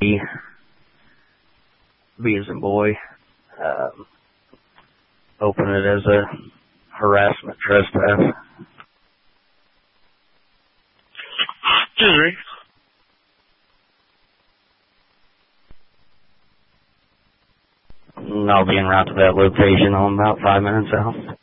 B as in boy. Open it as a harassment trespass. I'll be en route to that location. I'm about 5 minutes out.